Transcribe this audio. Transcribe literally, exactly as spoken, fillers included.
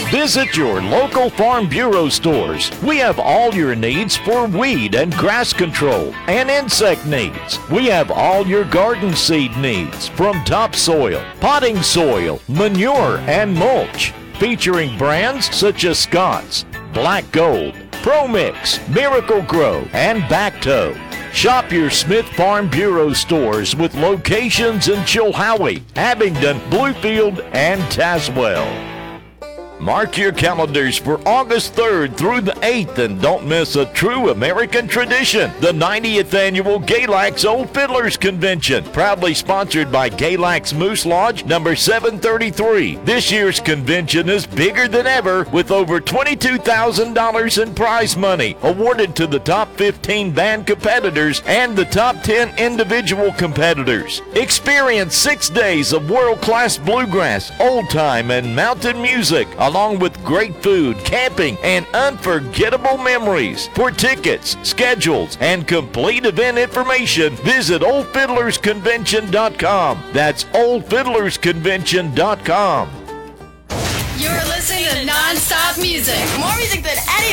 Visit your local Farm Bureau stores. We have all your needs for weed and grass control and insect needs. We have all your garden seed needs, from topsoil, potting soil, manure, and mulch, featuring brands such as Scott's, Black Gold, Pro Mix, Miracle Grow, and Bacto. Shop your Smith Farm Bureau stores with locations in Chilhowie, Abingdon, Bluefield, and Tazewell. Mark your calendars for August third through the eighth and don't miss a true American tradition, the ninetieth Annual Galax Old Fiddlers Convention, proudly sponsored by Galax Moose Lodge number seven thirty-three. This year's convention is bigger than ever with over twenty-two thousand dollars in prize money awarded to the top fifteen band competitors and the top ten individual competitors. Experience six days of world-class bluegrass, old-time, and mountain music, along with great food, camping, and unforgettable memories. For tickets, schedules, and complete event information, visit old fiddlers convention dot com. That's old fiddlers convention dot com. You're listening to non-stop music. More music than any